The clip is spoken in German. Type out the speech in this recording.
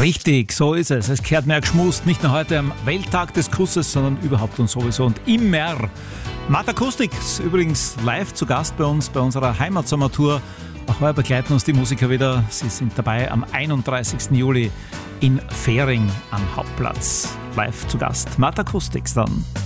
Richtig, so ist es. Es gehört mehr geschmust, nicht nur heute am Welttag des Kusses, sondern überhaupt und sowieso und immer. Marta Kustik ist übrigens live zu Gast bei uns, bei unserer Heimatsommertour. Auch heuer begleiten uns die Musiker wieder. Sie sind dabei am 31. Juli in Fähring am Hauptplatz. Live zu Gast. Marta Kustik dann.